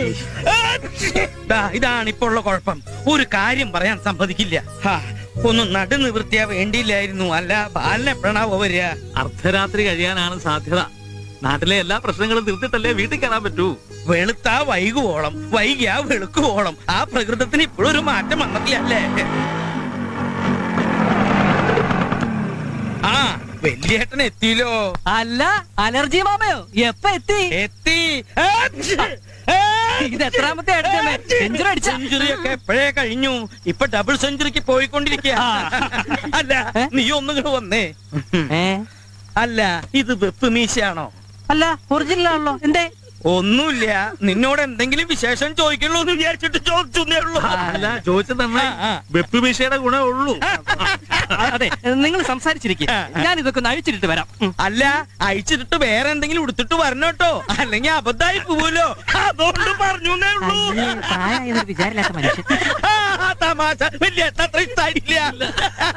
ഇതാണ് ഇപ്പൊ ഉള്ള കുഴപ്പം. ഒരു കാര്യം പറയാൻ സമ്മതിക്കില്ല. ഒന്ന് നടു നിവൃത്തിയാ വേണ്ടിയില്ലായിരുന്നു. അല്ല ബാലിനെ എപ്പോഴാണാവോ വരിക? അർദ്ധരാത്രി കഴിയാനാണ് സാധ്യത. നാട്ടിലെ എല്ലാ പ്രശ്നങ്ങളും തീർത്തിട്ടല്ലേ വീട്ടിൽ കയറാൻ പറ്റൂ. വെളുത്താ വൈകുവോളം, വൈകിയാ വെളുക്കുവോളം. ആ പ്രകൃതത്തിന് ഇപ്പോഴും ഒരു മാറ്റം വന്നിട്ടില്ല അല്ലേ? ആ വലിയേട്ടൻ എത്തിയില്ലോ. അല്ല അലർജി മാമയോ? എപ്പ എത്തി? ഇത് എത്രാമത്തെ സെഞ്ചുറി ഒക്കെ എപ്പോഴേ കഴിഞ്ഞു. ഇപ്പൊ ഡബിൾ സെഞ്ചുറിക്ക് പോയിക്കൊണ്ടിരിക്കുക. അല്ല നീ ഒന്നുകൂടെ വന്നേ. അല്ല ഇത് വെപ്പ് മീശയാണോ? അല്ല ഒറിജിനൽ ആണല്ലോ. എന്തേ? ഒന്നുമില്ല, നിന്നോട് എന്തെങ്കിലും വിശേഷം ചോദിക്കണല്ലോ എന്ന് വിചാരിച്ചിട്ട് ചോദിച്ചേ ഉള്ളൂ. അല്ല ചോദിച്ചത് വെപ്പ് മീശയുടെ ഗുണേ ഉള്ളൂ. അതെ നിങ്ങൾ സംസാരിച്ചിരിക്കും, ഞാൻ ഇതൊക്കെ ഒന്ന് അഴിച്ചിട്ട് വരാം. അല്ല അഴിച്ചിട്ട് വേറെ എന്തെങ്കിലും ഉടുത്തിട്ട് വരണോട്ടോ, അല്ലെങ്കിൽ അബദ്ധമായി പോവല്ലോ. അതുകൊണ്ട് പറഞ്ഞു വിചാരില്ലാത്ത മനുഷ്യൻ. തമാശ വലിയ അത്ര ഇഷ്ടായില്ല.